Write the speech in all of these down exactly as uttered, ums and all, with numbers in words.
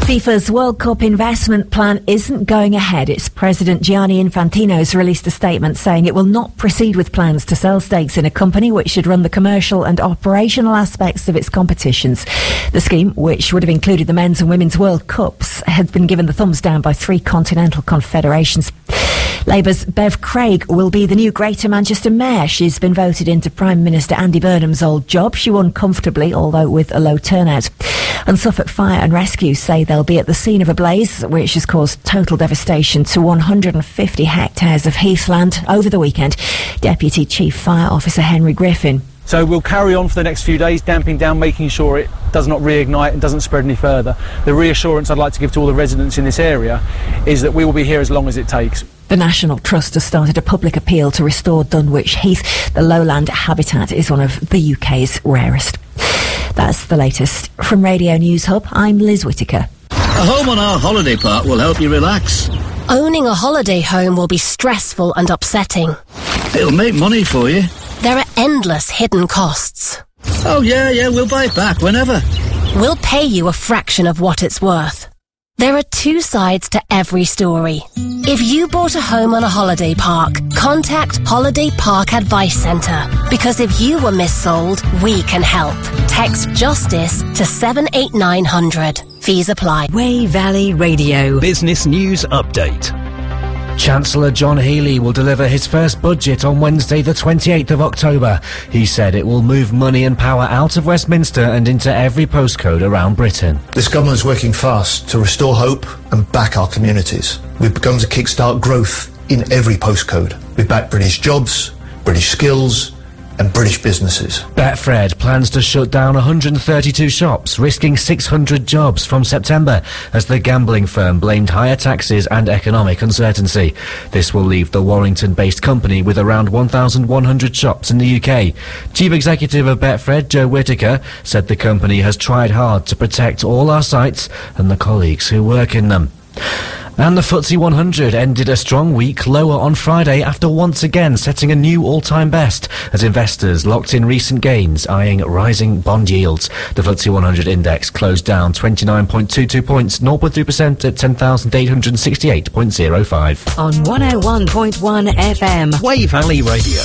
FIFA's World Cup investment plan isn't going ahead. Its president Gianni Infantino has released a statement saying it will not proceed with plans to sell stakes in a company which should run the commercial and operational aspects of its competitions. The scheme, which would have included the men's and women's World Cups, had been given the thumbs down by three continental confederations. Labour's Bev Craig will be the new Greater Manchester Mayor. She's been voted into Prime Minister Andy Burnham's old job. She won comfortably, although with a low turnout. And Suffolk Fire and Rescue say they'll be at the scene of a blaze which has caused total devastation to one hundred fifty hectares of heathland over the weekend. Deputy Chief Fire Officer Henry Griffin. So we'll carry on for the next few days, damping down, making sure it does not reignite and doesn't spread any further. The reassurance I'd like to give to all the residents in this area is that we will be here as long as it takes. The National Trust has started a public appeal to restore Dunwich Heath. The lowland habitat is one of the U K's rarest. That's the latest. From Radio News Hub, I'm Liz Whittaker. A home on our holiday park will help you relax. Owning a holiday home will be stressful and upsetting. It'll make money for you. There are endless hidden costs. Oh, yeah, yeah, we'll buy it back whenever. We'll pay you a fraction of what it's worth. There are two sides to every story. If you bought a home on a holiday park, contact Holiday Park Advice Centre. Because if you were missold, we can help. Text JUSTICE to seven eight nine hundred. Fees apply. Wey Valley Radio. Business News Update. Chancellor John Healey will deliver his first budget on Wednesday the twenty-eighth of October. He said it will move money and power out of Westminster and into every postcode around Britain. This government is working fast to restore hope and back our communities. We've begun to kickstart growth in every postcode. We've backed British jobs, British skills and British businesses. Betfred plans to shut down one hundred thirty-two shops, risking six hundred jobs from September, as the gambling firm blamed higher taxes and economic uncertainty. This will leave the Warrington-based company with around one thousand one hundred shops in the U K. Chief Executive of Betfred, Joe Whittaker, said the company has tried hard to protect all our sites and the colleagues who work in them. And the F T S E one hundred ended a strong week lower on Friday after once again setting a new all-time best as investors locked in recent gains, eyeing rising bond yields. The F T S E one hundred index closed down twenty-nine point two two points, zero point three percent at ten thousand eight hundred sixty-eight point zero five. On one oh one point one F M. Wey Valley Radio.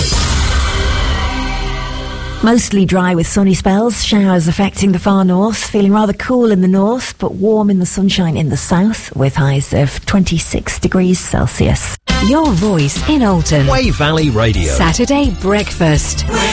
Mostly dry with sunny spells, showers affecting the far north, feeling rather cool in the north, but warm in the sunshine in the south, with highs of twenty-six degrees Celsius. Your voice in Alton. Wey Valley Radio. Saturday breakfast.